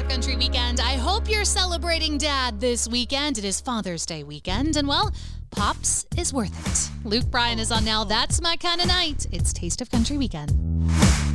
of Country Weekend. I hope you're celebrating Dad this weekend. It is Father's Day weekend, and well, Pops is worth it. Luke Bryan is on now. That's my kind of night. It's Taste of Country Weekend.